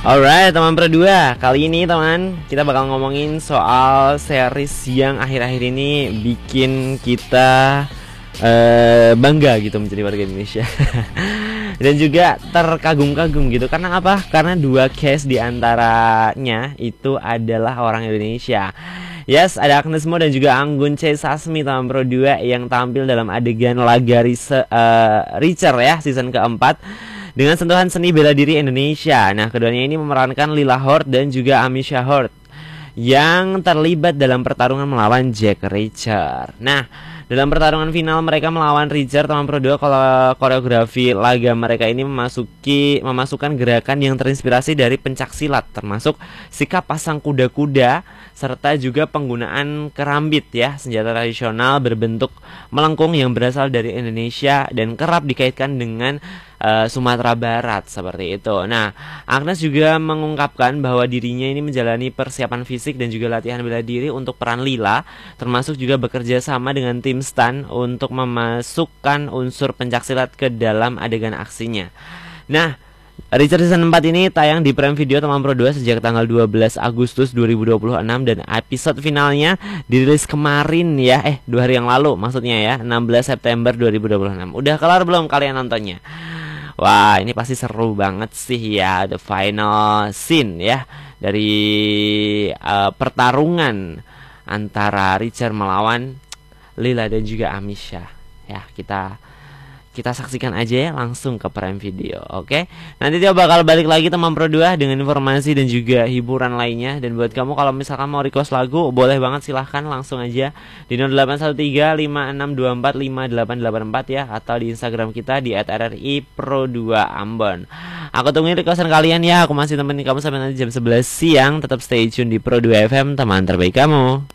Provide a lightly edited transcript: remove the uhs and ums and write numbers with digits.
Alright teman Pro 2, kali ini teman kita bakal ngomongin soal series yang akhir-akhir ini bikin kita bangga gitu menjadi warga Indonesia. Dan juga terkagum-kagum gitu. Karena apa? Karena dua cast diantaranya itu adalah orang Indonesia. Yes, ada Agnes Mo dan juga Anggun C. Sasmi teman Pro 2 yang tampil dalam adegan laga Richer ya season keempat dengan sentuhan seni bela diri Indonesia. Nah, keduanya ini memerankan Lila Hort dan juga Amisha Hort yang terlibat dalam pertarungan melawan Jack Reacher. Nah, dalam pertarungan final mereka melawan Reacher, teman Pro 2, kalau koreografi laga mereka ini memasukkan gerakan yang terinspirasi dari pencak silat, termasuk sikap pasang kuda-kuda serta juga penggunaan kerambit ya, senjata tradisional berbentuk melengkung yang berasal dari Indonesia dan kerap dikaitkan dengan Sumatera Barat seperti itu. Nah, Agnes juga mengungkapkan bahwa dirinya ini menjalani persiapan fisik dan juga latihan bela diri untuk peran Lila, termasuk juga bekerja sama dengan tim stan untuk memasukkan unsur pencaksilat ke dalam adegan aksinya. Nah, Richer season 4 ini tayang di Prime Video teman Pro 2 sejak tanggal 12 Agustus 2026 dan episode finalnya dirilis kemarin ya, 2 hari yang lalu maksudnya ya, 16 September 2026. Udah kelar belum kalian nontonnya? Wah, ini pasti seru banget sih ya, the final scene ya dari pertarungan antara Richer melawan Lila dan juga Amisha. Ya, kita saksikan aja ya langsung ke Prime Video, oke? Nanti dia bakal balik lagi teman Pro 2 dengan informasi dan juga hiburan lainnya. Dan buat kamu kalau misalkan mau request lagu, boleh banget, silahkan langsung aja di 081356245884 ya, atau di Instagram kita di @rri_pro2ambon. Aku tungguin requestan kalian ya. Aku masih temenin kamu sampai nanti jam 11 siang. Tetap stay tune di Pro 2 FM, teman terbaik kamu.